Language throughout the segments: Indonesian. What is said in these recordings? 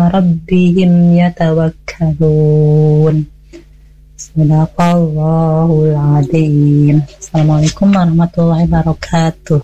ربهم يتوكلون صدق الله العظيم. Assalamualaikum warahmatullahi wabarakatuh.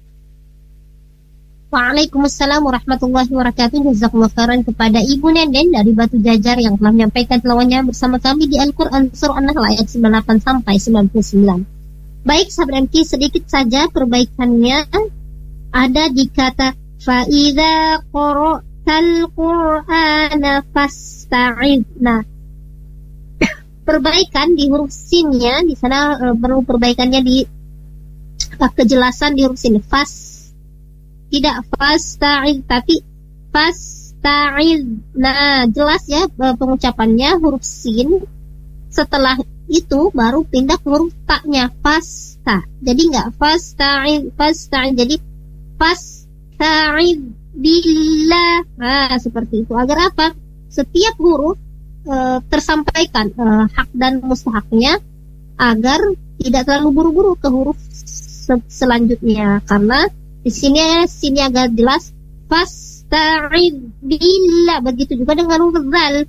Waalaikumsalam warahmatullahi wabarakatuh. Jazakumullah khairan kepada Ibu Nenden dari Batu Jajar yang telah menyampaikan tilawahnya bersama kami di Al-Quran Surah An-Nahl ayat 98 sampai 99. Baik sahabat MK, sedikit saja perbaikannya ada di kata fa'idza qara'tal qur'ana fasta'idz. Nah, perbaikan di huruf sinnya di sana perlu perbaikannya di kejelasan di huruf sin. Tidak fasta'idz tapi fasta'idz. Nah, jelas ya pengucapannya huruf sin. Setelah itu baru pindah ke huruf ta-nya fasta. Jadi enggak fasta'idz, jadi fasta'idz billah. Nah, seperti itu. Agar apa? Setiap huruf tersampaikan hak dan mustahaknya agar tidak terlalu buru-buru ke huruf selanjutnya. Karena di sini agak jelas fasta'idz billah. Begitu juga dengan huruf zal.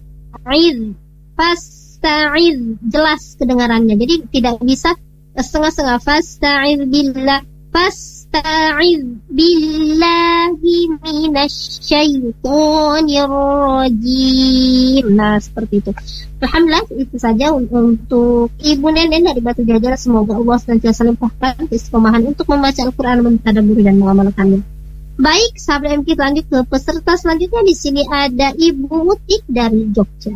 Fasta'idz jelas kedengarannya. Jadi tidak bisa setengah-setengah. Fasta'idz billah, fasta'idz billahi minasyaitonir rajim. Nah, seperti itu. Alhamdulillah, itu saja untuk Ibu Nenden dari Batu Jajar. Semoga Allah senantiasa limpahkan istiqomahan untuk membaca Al-Quran, mentadabburi dan mengamalkannya. Baik, sahabat MK, lanjut ke peserta selanjutnya. Di sini ada Ibu Utik dari Jogja.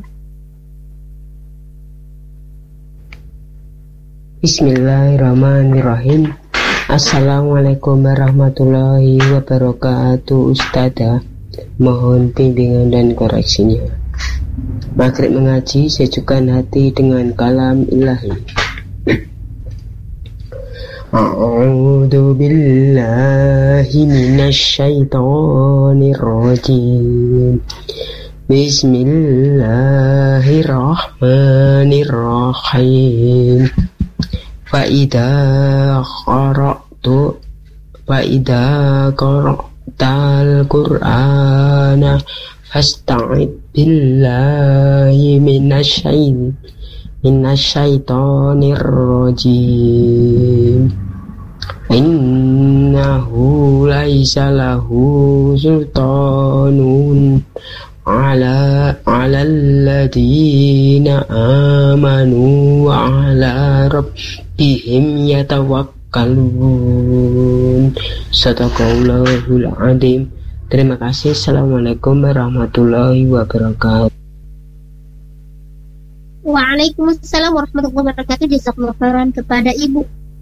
Bismillahirrahmanirrahim. Assalamualaikum warahmatullahi wabarakatuh. Ustadzah, mohon bimbingan dan koreksinya. Maghrib mengaji, sejukkan hati dengan kalam ilahi. A'udzu billahi minasyaitonir rajim. Bismillahirrahmanirrahim. Fa'idza qara'tal Qur'ana fasta'id billahi minasyaitonir rajim. Innahu laisa lahu sultanun ala alladhina amanu wa ala rabbihim yatawakkalun. Sadaqallahul adzim. Terima kasih. Assalamualaikum warahmatullahi wabarakatuh. Waalaikumsalam warahmatullahi wabarakatuh. Jazakumullah khairan kepada Ibu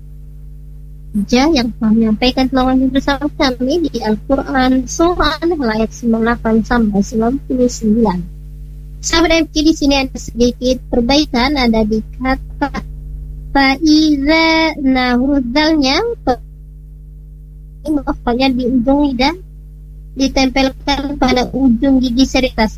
yang telah menyampaikan tilawahnya bersama kami di Al-Quran Surah An-Nahl ayat 98 sampai 99. Sahabat MK, di sini ada sedikit perbaikan. Ada di kata fa'idza. Nah, huruf dalnya di ujung lidah ditempelkan pada ujung gigi seri atas.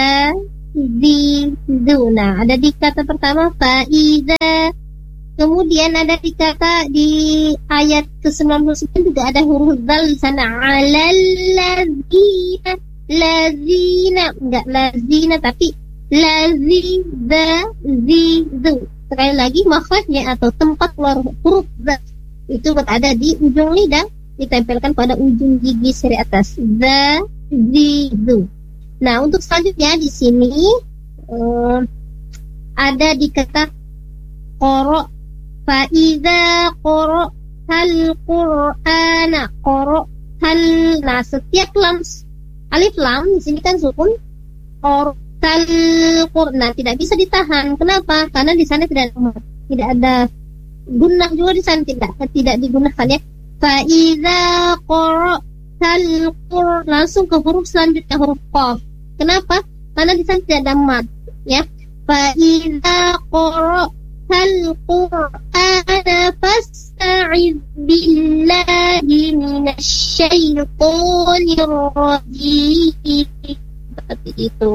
Nah, ada di kata pertama fa'idza. Kemudian ada di kata di ayat ke-99 juga ada huruf dal di sana. Lazina, enggak lazina tapi lazidu. Sekali lagi makhrajnya atau tempat keluar huruf dal itu berada di ujung lidah, ditempelkan pada ujung gigi seri atas. Zidu. Nah, untuk selanjutnya di sini ada di kata qara. Fa'idza qara'tal Qur'ana qara'tal. Nah, setiap alif lam di sini kan sukun. Qara'tal Qur'an tidak bisa ditahan. Kenapa? Karena di sana tidak ada gunnah juga di sana tidak digunakan ya. Fa'idza qara'tal Qur'an langsung ke huruf selanjutnya, huruf qaf. Kenapa? Karena di sana tidak ada mad ya. Fa'idza qara'tal Al-Qur'ana fasta'idz billahi minasyaitonir rajim. Seperti itu.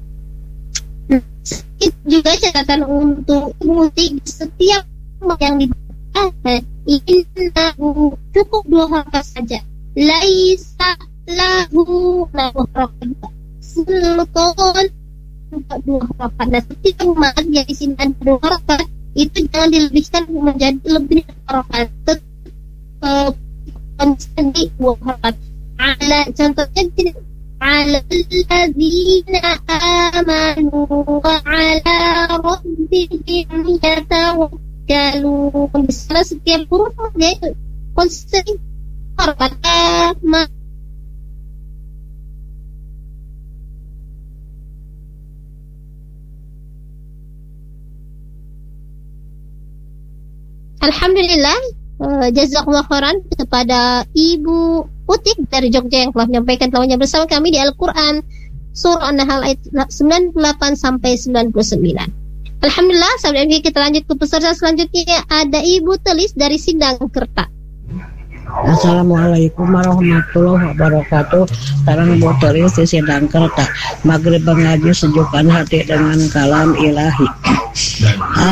Juga catatan untuk musik setiap yang dibaca innahu cukup 2 harakat saja. Laisa lahu. Nah, sultan. Dua harapan. Nah, setiap mad yang di sini ada dua harapan itu jangan dilebihkan menjadi lebih dari harapan. Konsisten di dua harapan. Ala contohnya gini. Ala alladzina amanu wa ala rabbihim yatawakkalun. Di sana setiap huruf dia konsisten harapan. Alhamdulillah, jazakallah khairan kepada Ibu Utik dari Jogja yang telah menyampaikan tilawahnya bersama kami di Al-Quran Surah An-Nahl ayat 98 sampai 99. Alhamdulillah, sahabat MG, kita lanjut ke peserta selanjutnya. Ada Ibu Telis dari Sindangkerta. Assalamualaikum warahmatullahi wabarakatuh. Sekarang Bu Telis di Sindangkerta. Maghrib mengaji sejukkan hati dengan kalam ilahi.